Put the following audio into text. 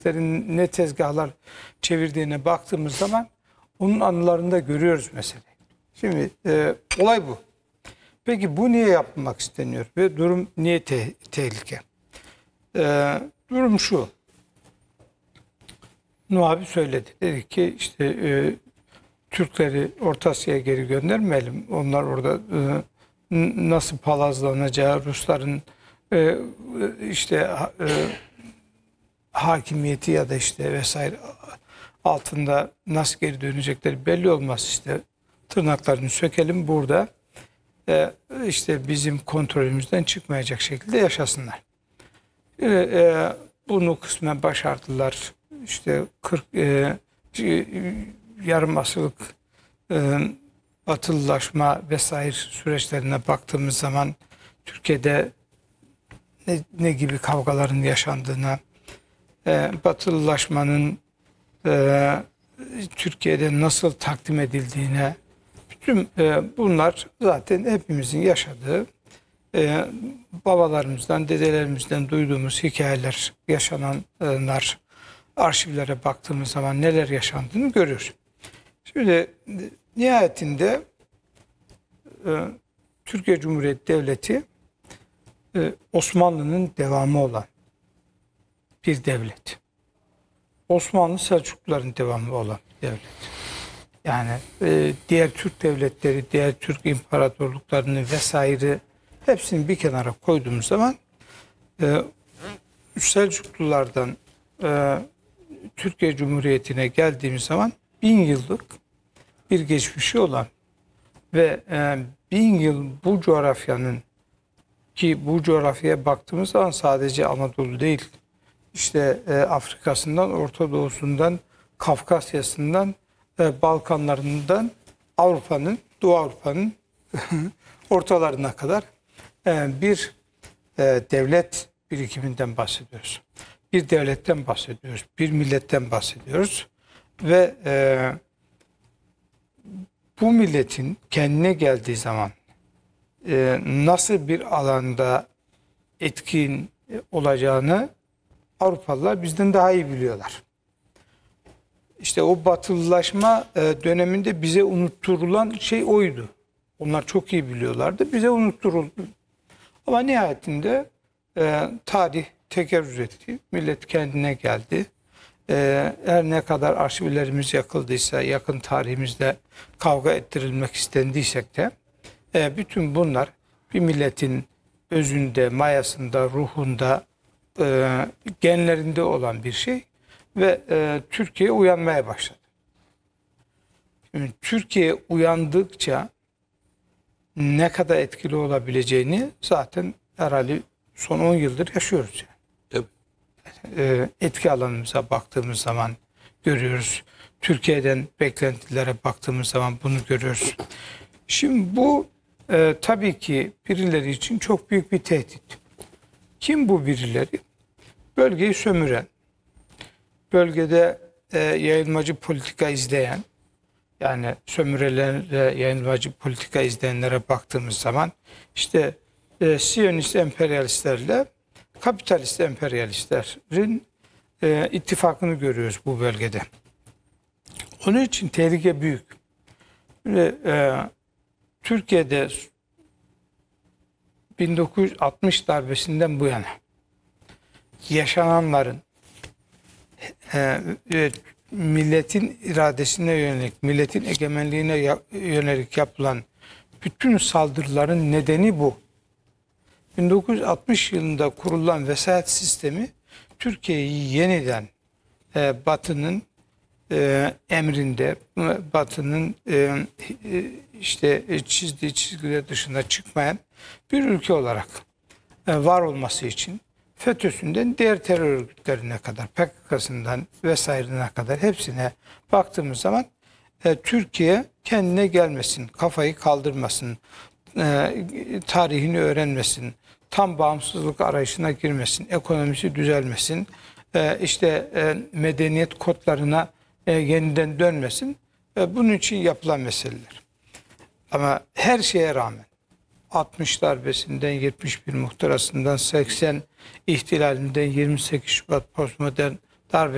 ne tezgahlar çevirdiğine baktığımız zaman onun anılarında görüyoruz meseleyi. Şimdi olay bu. Peki bu niye yapılmak isteniyor ve durum niye tehlike? Durum şu. Nuh abi söyledi. Dedi ki işte Türkleri Orta Asya'ya geri göndermeyelim. Onlar orada nasıl palazlanacağı, Rusların hakimiyeti ya da işte vesaire altında nasıl geri dönecekleri belli olmaz. İşte tırnaklarını sökelim burada işte bizim kontrolümüzden çıkmayacak şekilde yaşasınlar. Bunu kısmen başardılar. İşte 40 yarım asırlık batılılaşma vesaire süreçlerine baktığımız zaman Türkiye'de ne gibi kavgaların yaşandığına, batılılaşmanın Türkiye'de nasıl takdim edildiğine, bütün bunlar zaten hepimizin yaşadığı, babalarımızdan, dedelerimizden duyduğumuz hikayeler, yaşananlar, arşivlere baktığımız zaman neler yaşandığını görüyoruz. Şimdi nihayetinde Türkiye Cumhuriyeti Devleti Osmanlı'nın devamı olan bir devlet. Osmanlı Selçukluların devamı olan bir devlet. Yani diğer Türk devletleri, diğer Türk imparatorluklarını vesaire hepsini bir kenara koyduğumuz zaman Selçuklulardan Türkiye Cumhuriyeti'ne geldiğimiz zaman 1000 yıllık bir geçmişi olan ve 1000 yıl bu coğrafyanın, ki bu coğrafyaya baktığımız zaman sadece Anadolu değil, işte Afrika'sından, Orta Doğu'sundan, Kafkasya'sından, Balkanlarından, Avrupa'nın, Doğu Avrupa'nın ortalarına kadar bir devlet birikiminden bahsediyoruz. Bir devletten bahsediyoruz, bir milletten bahsediyoruz ve bu milletin kendine geldiği zaman nasıl bir alanda etkin olacağını Avrupalılar bizden daha iyi biliyorlar. İşte o batılılaşma döneminde bize unutturulan şey oydu. Onlar çok iyi biliyorlardı, bize unutturuldu. Ama nihayetinde tarih tekerrür etti, millet kendine geldi. Her ne kadar arşivlerimiz yakıldıysa, yakın tarihimizde kavga ettirilmek istendiysek de bütün bunlar bir milletin özünde, mayasında, ruhunda, genlerinde olan bir şey ve Türkiye uyanmaya başladı. Şimdi Türkiye uyandıkça ne kadar etkili olabileceğini zaten herhalde son 10 yıldır yaşıyoruz. Yani. Etki alanımıza baktığımız zaman görüyoruz. Türkiye'den beklentilere baktığımız zaman bunu görüyoruz. Şimdi bu tabii ki birileri için çok büyük bir tehdit. Kim bu birileri? Bölgeyi sömüren, bölgede yayılmacı politika izleyen, yani sömürülerle yayılmacı politika izleyenlere baktığımız zaman işte Siyonist emperyalistlerle kapitalist emperyalistlerin ittifakını görüyoruz bu bölgede. Onun için tehlike büyük. Türkiye'de 1960 darbesinden bu yana yaşananların milletin iradesine yönelik, milletin egemenliğine yönelik yapılan bütün saldırıların nedeni bu. 1960 yılında kurulan vesayet sistemi Türkiye'yi yeniden Batı'nın emrinde, Batı'nın işte çizdiği çizgiler dışında çıkmayan bir ülke olarak var olması için FETÖ'sünden diğer terör örgütlerine kadar, PKK'sından vesairine kadar hepsine baktığımız zaman Türkiye kendine gelmesin, kafayı kaldırmasın, tarihini öğrenmesin, tam bağımsızlık arayışına girmesin, ekonomisi düzelmesin, medeniyet kodlarına yeniden dönmesin. Bunun için yapılan meseleler. Ama her şeye rağmen 60 darbesinden 71 muhtırasından 80 ihtilalinden 28 Şubat postmodern darbe